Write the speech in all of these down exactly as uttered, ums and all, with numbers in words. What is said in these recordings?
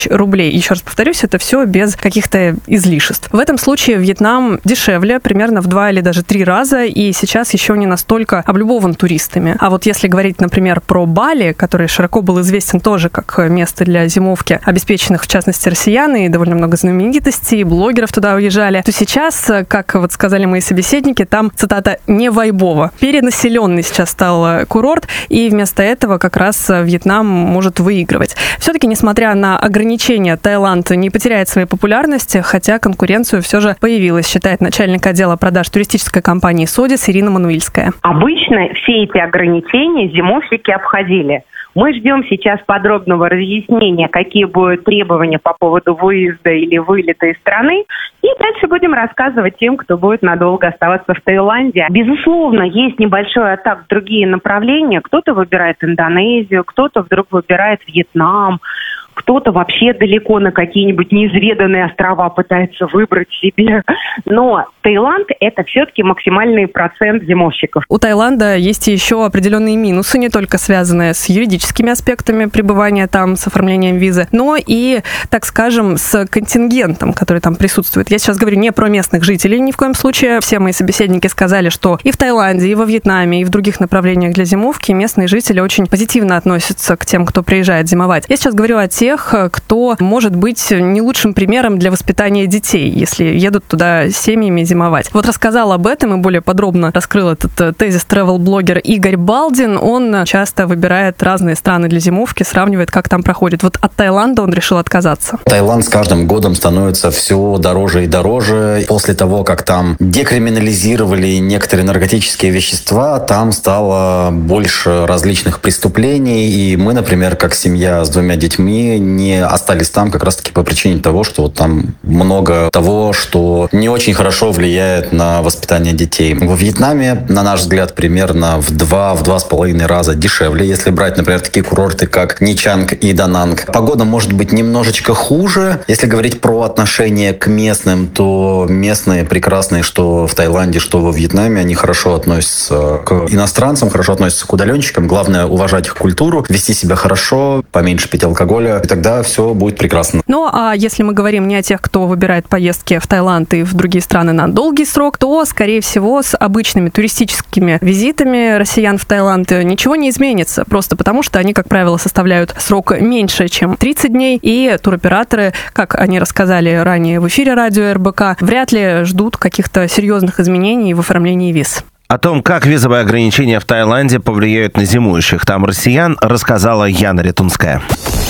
рублей. Еще раз повторюсь, это все без каких-то излишеств. В этом случае Вьетнам дешевле, примерно в два или даже три раза, и сейчас еще не настолько облюбован туристами. А вот если говорить, например, про Бали, который широко был известен тоже как место для зимовки обеспеченных, в частности, россиян, и довольно много знаменитостей, блогеров туда уезжали, то сейчас, как вот сказали мои собеседники, там, цитата, «не вайбово». Перенаселенный сейчас стал курорт, и вместо этого как раз Вьетнам может выигрывать. Все-таки, несмотря на ограничения, Таиланд не потеряет своей популярности, хотя конкуренцию все же появилась, считает начальник отдела продаж туристической компании «Содис» Ирина Мануильская. Обычно все эти ограничения зимовщики обходили. Мы ждем сейчас подробного разъяснения, какие будут требования по поводу выезда или вылета из страны. И дальше будем рассказывать тем, кто будет надолго оставаться в Таиланде. Безусловно, есть небольшой отток в другие направления. Кто-то выбирает Индонезию, кто-то вдруг выбирает Вьетнам. Кто-то вообще далеко на какие-нибудь неизведанные острова пытается выбрать себе. Но Таиланд – это все-таки максимальный процент зимовщиков. У Таиланда есть еще определенные минусы, не только связанные с юридическими аспектами пребывания там, с оформлением визы, но и, так скажем, с контингентом, который там присутствует. Я сейчас говорю не про местных жителей ни в коем случае. Все мои собеседники сказали, что и в Таиланде, и во Вьетнаме, и в других направлениях для зимовки местные жители очень позитивно относятся к тем, кто приезжает зимовать. Я сейчас говорю о тех, кто может быть не лучшим примером для воспитания детей, если едут туда семьями зимовать. Вот рассказал об этом и более подробно раскрыл этот тезис travel-блогер Игорь Балдин. Он часто выбирает разные страны для зимовки, сравнивает, как там проходит. Вот от Таиланда он решил отказаться. Таиланд с каждым годом становится все дороже и дороже. После того, как там декриминализировали некоторые наркотические вещества, там стало больше различных преступлений. И мы, например, как семья с двумя детьми, не остались там как раз-таки по причине того, что вот там много того, что не очень хорошо влияет на воспитание детей. Во Вьетнаме, на наш взгляд, примерно в два, в два с половиной раза дешевле, если брать, например, такие курорты, как Ничанг и Дананг. Погода может быть немножечко хуже. Если говорить про отношение к местным, то местные прекрасные, что в Таиланде, что во Вьетнаме, они хорошо относятся к иностранцам, хорошо относятся к удаленщикам. Главное — уважать их культуру, вести себя хорошо, поменьше пить алкоголя, и тогда все будет прекрасно. Ну, а если мы говорим не о тех, кто выбирает поездки в Таиланд и в другие страны на долгий срок, то, скорее всего, с обычными туристическими визитами россиян в Таиланд ничего не изменится, просто потому что они, как правило, составляют срок меньше, чем тридцать дней, и туроператоры, как они рассказали ранее в эфире радио эр бэ ка, вряд ли ждут каких-то серьезных изменений в оформлении виз. О том, как визовые ограничения в Таиланде повлияют на зимующих там россиян, рассказала Яна Ретунская.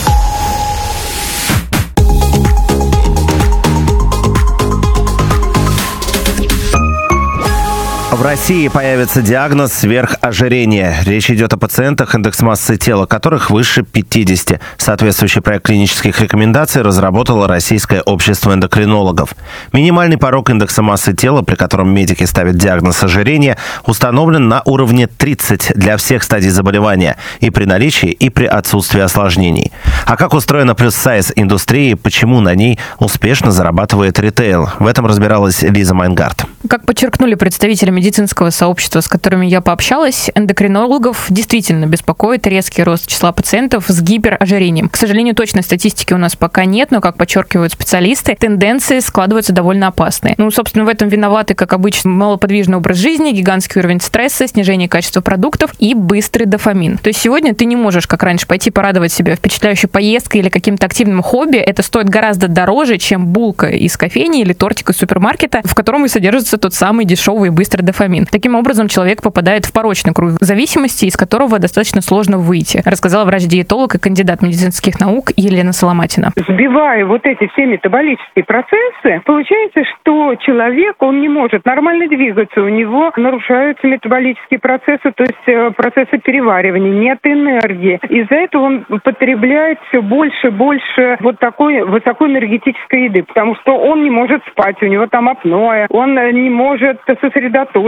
В России появится диагноз сверхожирение. Речь идет о пациентах, индекс массы тела которых выше пятидесяти. Соответствующий проект клинических рекомендаций разработало Российское общество эндокринологов. Минимальный порог индекса массы тела, при котором медики ставят диагноз ожирения, установлен на уровне тридцать для всех стадий заболевания и при наличии, и при отсутствии осложнений. А как устроена плюс-сайз индустрия, почему на ней успешно зарабатывает ритейл? В этом разбиралась Лиза Майнгард. Как подчеркнули представители медицинского сообщества, с которыми я пообщалась, эндокринологов действительно беспокоит резкий рост числа пациентов с гиперожирением. К сожалению, точной статистики у нас пока нет, но, как подчеркивают специалисты, тенденции складываются довольно опасные. Ну, собственно, в этом виноваты, как обычно, малоподвижный образ жизни, гигантский уровень стресса, снижение качества продуктов и быстрый дофамин. То есть сегодня ты не можешь, как раньше, пойти порадовать себя впечатляющей поездкой или каким-то активным хобби. Это стоит гораздо дороже, чем булка из кофейни или тортик из супермаркета, в котором и содержится тот самый дешевый и быстрый дофамин. Таким образом, человек попадает в порочный круг зависимости, из которого достаточно сложно выйти, рассказала врач-диетолог и кандидат медицинских наук Елена Соломатина. Сбивая вот эти все метаболические процессы, получается, что человек, он не может нормально двигаться, у него нарушаются метаболические процессы, то есть процессы переваривания, нет энергии. Из-за этого он потребляет все больше и больше вот такой высокоэнергетической еды, потому что он не может спать, у него там апноэ, он не может сосредоточиться,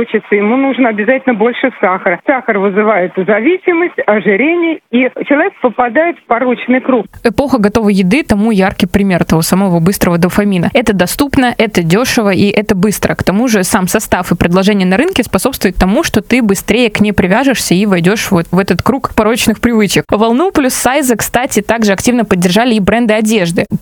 хочется, ему нужно обязательно больше сахара. Сахар вызывает зависимость, ожирение, и человек попадает в порочный круг. Эпоха готовой еды тому яркий пример того самого быстрого дофамина. Это доступно, это дешево и это быстро. К тому же сам состав и предложение на рынке способствует тому, что ты быстрее к ней привяжешься и войдешь вот в этот круг порочных привычек. Волну плюс сайза, кстати, также активно поддержали и бренды одежды.